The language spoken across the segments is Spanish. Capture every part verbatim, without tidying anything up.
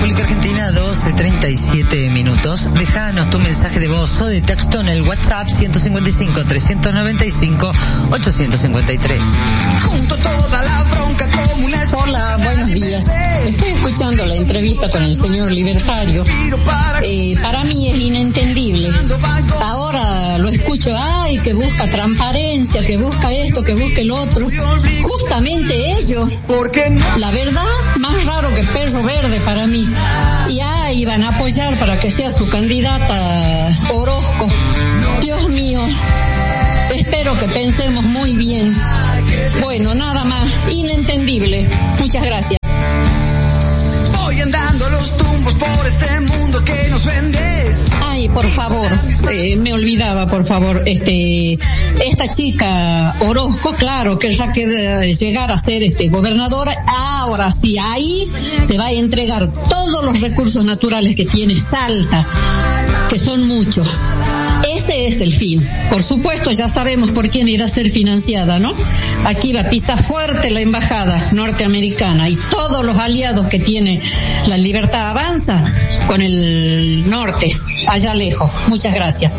República Argentina, doce treinta y siete minutos. Déjanos tu mensaje de voz o de texto en el WhatsApp ciento cincuenta y cinco, trescientos noventa y cinco, ochocientos cincuenta y tres. Junto toda la bronca común. Hola, buenos días. Estoy escuchando la entrevista con el señor libertario. Eh, para mí es inentendible. Ahora lo escucho, ay, que busca transparencia, que busca esto, que busca el otro. Justamente ellos. La verdad, más raro que perro verde para mí. Y ahí van a apoyar para que sea su candidata Orozco. Dios mío, espero que pensemos muy bien. Bueno, nada más, inentendible. Muchas gracias. Voy andando los tumbos por este mundo que nos vendes. Ay, por favor, eh, me olvidaba, por favor, este, esta chica Orozco, claro, que ya que llegar a ser este gobernadora, ahora sí, ahí se va a entregar todos los recursos naturales que tiene Salta, que son muchos. Ese es el fin. Por supuesto, ya sabemos por quién irá a ser financiada, ¿no? Aquí va a pisar fuerte la embajada norteamericana y todos los aliados que tiene la Libertad Avanza con el norte, allá lejos. Muchas gracias.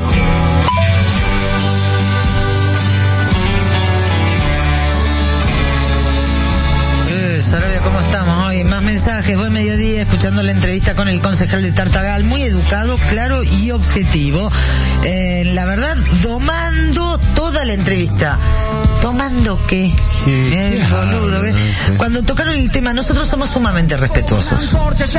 Sarabia, ¿cómo estamos hoy? Más mensajes, buen mediodía, escuchando la entrevista con el concejal de Tartagal, muy educado, claro y objetivo. Eh, la verdad, domando toda la entrevista. ¿Domando qué? Sí, eh, boludo, ¿qué? Cuando tocaron el tema, nosotros somos sumamente respetuosos.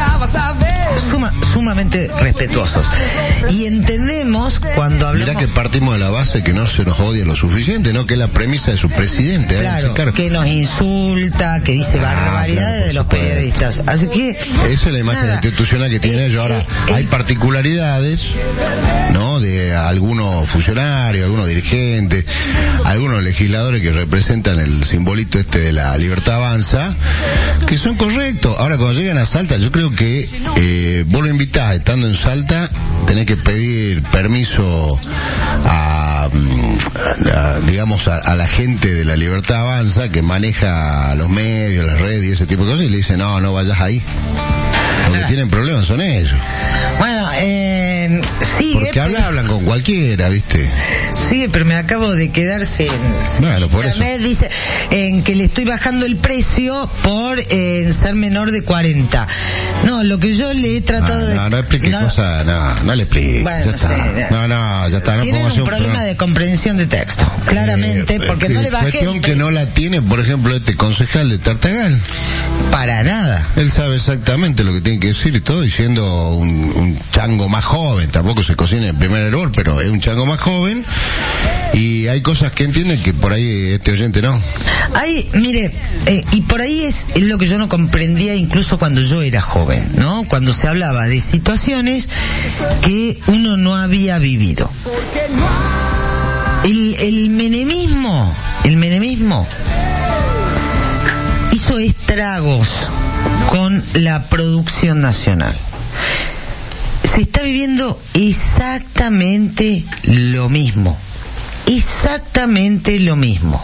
Suma, sumamente respetuosos. Y entendemos cuando hablamos... Mirá que partimos de la base que no se nos odia lo suficiente, ¿no? Que es la premisa de su presidente. Claro, ¿eh? que nos insulta, que dice barbaridades ah, claro, de los periodistas. Así que... Esa es la imagen nada, institucional que tiene ellos. Ahora, eh, hay particularidades, ¿no? De algunos funcionarios, algunos dirigentes, algunos legisladores que representan el simbolito este de la Libertad Avanza, que son correctos. Ahora, cuando llegan a Salta, yo creo que eh, vos lo invitás, estando en Salta, tenés que pedir permiso a, a digamos, a, a la gente de la Libertad Avanza que maneja los medios, las redes y ese tipo de cosas, y le dicen, no, no vayas ahí. Porque tienen problemas, son ellos. Bueno, eh, sí. Porque eh, hablan, hablan con cualquiera, ¿viste? Sí, pero me acabo de quedar sin... Bueno, por eso. Dice en que le estoy bajando el precio por eh, ser menor de cuarenta. No, lo que yo le he tratado no, de... No, no explique no, cosas, no, no le explique. Bueno, ya está. Sí, no, no, ya está. No tienen un problema, problema de comprensión de texto, claramente, eh, porque sí, no le bajé... Cuestión que no la tiene, por ejemplo, este concejal de Tartagal. Para nada. Él sabe exactamente lo que tiene que decir y todo, y siendo un, un chango más joven, tampoco se cocina el primer error, pero es un chango más joven, y hay cosas que entienden que por ahí este oyente no. Hay, mire, eh, y por ahí es, es lo que yo no comprendía incluso cuando yo era joven, ¿no? Cuando se hablaba de situaciones que uno no había vivido. El, el menemismo, el menemismo hizo estragos con la producción nacional. Se está viviendo exactamente lo mismo. Exactamente lo mismo.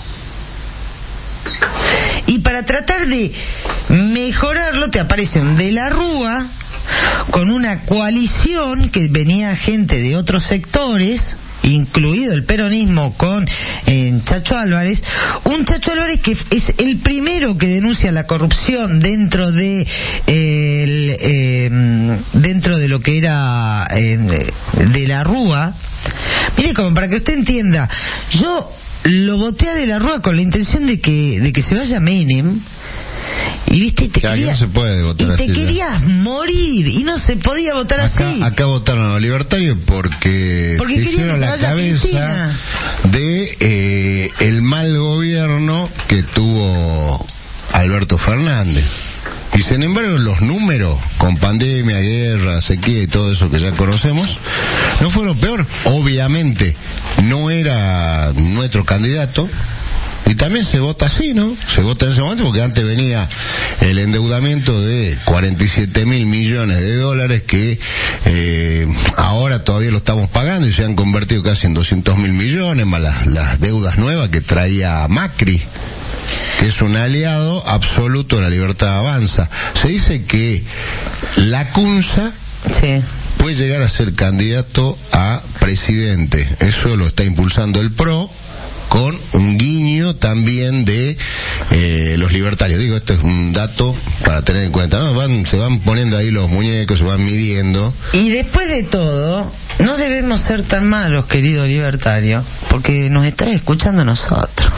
Y para tratar de mejorarlo te aparece un De la Rúa con una coalición que venía gente de otros sectores, incluido el peronismo con eh, Chacho Álvarez, un Chacho Álvarez que es el primero que denuncia la corrupción dentro de eh, el, eh, dentro de lo que era eh, De la Rúa. Mire, como para que usted entienda, yo lo voté a De la Rúa con la intención de que de que se vaya Menem. Y viste, y te, claro, quería, no se puede votar y te así, querías ya. morir, y no se podía votar acá, así. Acá votaron a los libertarios porque, porque hicieron la cabeza de eh, el mal gobierno que tuvo Alberto Fernández. Y sin embargo los números, con pandemia, guerra, sequía y todo eso que ya conocemos, no fueron peor. Obviamente no era nuestro candidato, y también se vota así, ¿no? Se vota en ese momento porque antes venía el endeudamiento de cuarenta y siete mil millones de dólares que eh, ahora todavía lo estamos pagando y se han convertido casi en doscientos mil millones, más las, las deudas nuevas que traía Macri, que es un aliado absoluto de la Libertad Avanza. Se dice que Lacunza sí. puede llegar a ser candidato a presidente. Eso lo está impulsando el P R O, con un guiño también de eh, los libertarios. Digo, esto es un dato para tener en cuenta, ¿no? Van, se van poniendo ahí los muñecos, se van midiendo. Y después de todo, no debemos ser tan malos, querido libertario, porque nos estás escuchando nosotros.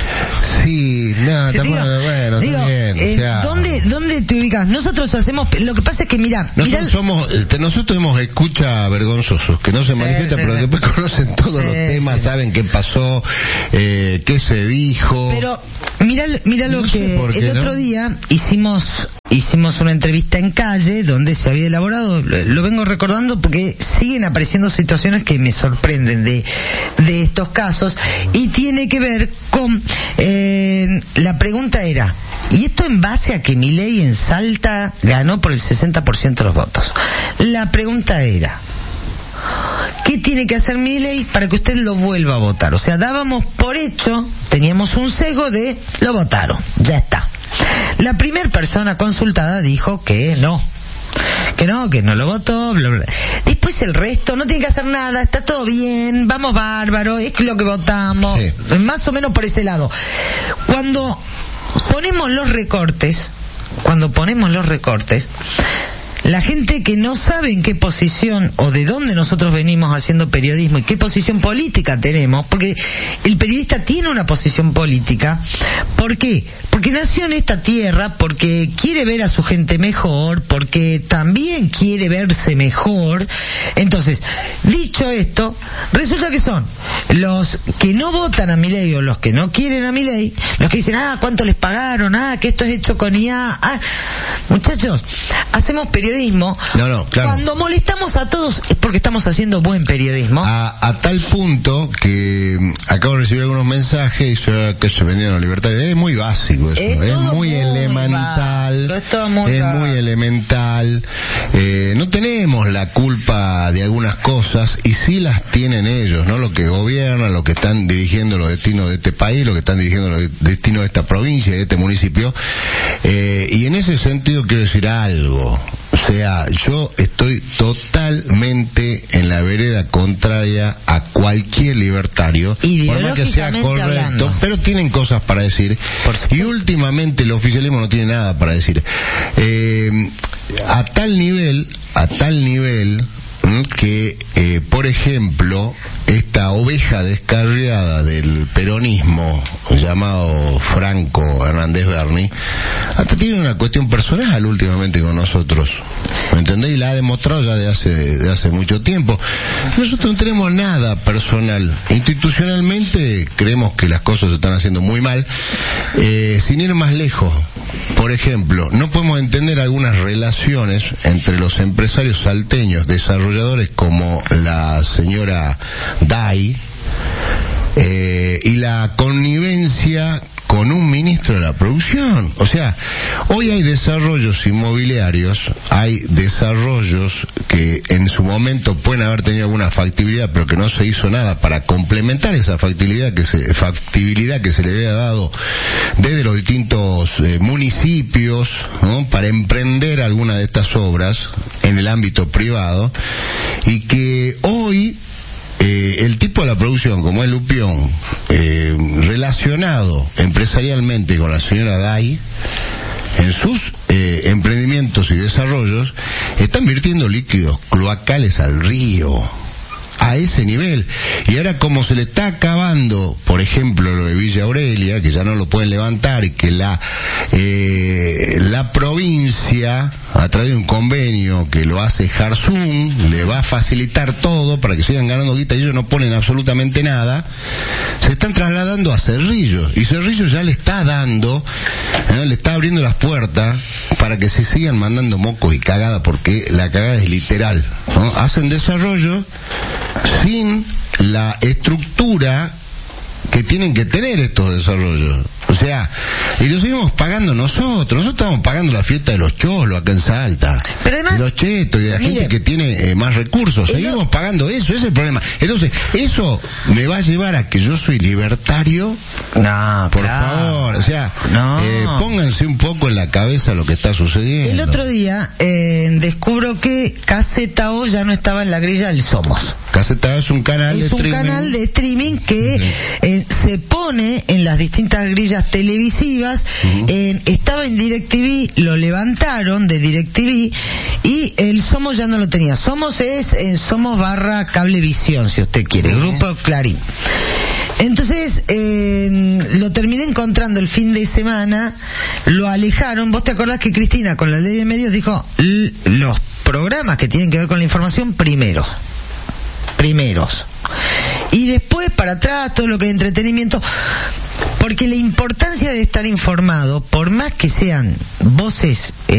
Sí, no, Digo, bueno, bueno, digo, también, eh, o sea, ¿dónde, ¿dónde te ubicas? Nosotros hacemos, lo que pasa es que mira, nosotros mirá, somos, eh, nosotros tenemos escucha vergonzosos, que no se Sí, manifiestan, sí, pero sí. después conocen todos Sí, los temas, sí. saben qué pasó, eh, qué se dijo. pero mira, mira lo No sé que por qué, el ¿no? otro día hicimos hicimos una entrevista en Calle donde se había elaborado, lo, lo vengo recordando porque siguen apareciendo situaciones que me sorprenden de de estos casos, y tiene que ver con eh, la pregunta era, y esto en base a que Milei en Salta ganó por el sesenta por ciento de los votos. La pregunta era, ¿qué tiene que hacer Milei para que usted lo vuelva a votar? O sea, dábamos por hecho, teníamos un sesgo de lo votaron, ya está. La primera persona consultada dijo que no, que no, que no lo votó, bla, bla. Después el resto no tiene que hacer nada, está todo bien, vamos bárbaro, es lo que votamos, Sí. más o menos por ese lado. Cuando ponemos los recortes, cuando ponemos los recortes, la gente que no sabe en qué posición o de dónde nosotros venimos haciendo periodismo y qué posición política tenemos, porque el periodista tiene una posición política. ¿Por qué? Porque nació en esta tierra, porque quiere ver a su gente mejor, porque también quiere verse mejor. Entonces, dicho esto, resulta que son los que no votan a Milei o los que no quieren a Milei, los que dicen, ah, ¿cuánto les pagaron? Ah, que esto es hecho con I A. Ah, muchachos, hacemos periodismo. No, no, claro. Cuando molestamos a todos es porque estamos haciendo buen periodismo. A, a tal punto que mm, acabo de recibir algunos mensajes y se, que se vendieron los libertarios. Es muy básico eso, Es es, todo muy muy elemental, básico, es todo muy es básico. muy elemental. Eh, no tenemos la culpa de algunas cosas y sí las tienen ellos, ¿no? Lo que gobiernan, lo que están dirigiendo los destinos de este país, lo que están dirigiendo los destinos de esta provincia, de este municipio. Eh, y en ese sentido quiero decir algo. O sea, yo estoy totalmente en la vereda contraria a cualquier libertario, por más que sea Ideológicamente correcto, hablando. pero tienen cosas para decir. Por supuesto. Y últimamente el oficialismo no tiene nada para decir. Eh, a tal nivel, a tal nivel, ¿m? que, eh, por ejemplo, esta oveja descarriada del peronismo llamado Franco Hernández Berni, hasta tiene una cuestión personal últimamente con nosotros, ¿me entendés? Y la ha demostrado ya de hace, de hace mucho tiempo. Nosotros no tenemos nada personal. Institucionalmente creemos que las cosas se están haciendo muy mal. Eh, sin ir más lejos, por ejemplo, no podemos entender algunas relaciones entre los empresarios salteños, desarrolladores como la señora Day, eh, y la connivencia con un ministro de la producción. O sea, hoy hay desarrollos inmobiliarios, hay desarrollos que en su momento pueden haber tenido alguna factibilidad, pero que no se hizo nada para complementar esa factibilidad que se, factibilidad que se le había dado desde los distintos eh, municipios, ¿no? Para emprender alguna de estas obras en el ámbito privado, y que hoy Eh, el tipo de la producción, como es Lupión, eh, relacionado empresarialmente con la señora Day, en sus eh, emprendimientos y desarrollos, están vertiendo líquidos cloacales al río, a ese nivel. Y ahora, como se le está acabando, por ejemplo, lo de Villa Aurelia, que ya no lo pueden levantar, y que la eh, la provincia, a través de un convenio que lo hace Jarzún, le va a facilitar todo para que sigan ganando guita, y ellos no ponen absolutamente nada, se están trasladando a Cerrillos, y Cerrillos ya le está dando, eh, le está abriendo las puertas para que se sigan mandando mocos y cagada, porque la cagada es literal, ¿no? Hacen desarrollo sin la estructura que tienen que tener estos desarrollos. O sea, y lo seguimos pagando nosotros. Nosotros estamos pagando la fiesta de los cholos acá en Salta. Pero además, de los chetos y de la mire, gente que tiene eh, más recursos. Seguimos no, pagando eso, ese es el problema. Entonces, eso me va a llevar a que yo soy libertario. No, por claro. favor, o sea, no. eh, pónganse un poco en la cabeza lo que está sucediendo. El otro día eh, descubro que Caseta O ya no estaba en la grilla del Somos. Caseta O es un canal es de un streaming. canal de streaming que uh-huh. eh, se pone en las distintas grillas televisivas. Uh-huh. eh, estaba en DirecTV, lo levantaron de DirecTV y el Somos ya no lo tenía. Somos es en Somos barra Cablevisión, si usted quiere, uh-huh. Grupo Clarín. Entonces, eh, lo terminé encontrando el fin de semana, lo alejaron. ¿Vos te acordás que Cristina, con la ley de medios, dijo l- los programas que tienen que ver con la información primeros? Primeros. Y después, para atrás, todo lo que es entretenimiento. Porque la importancia de estar informado, por más que sean voces... Eh,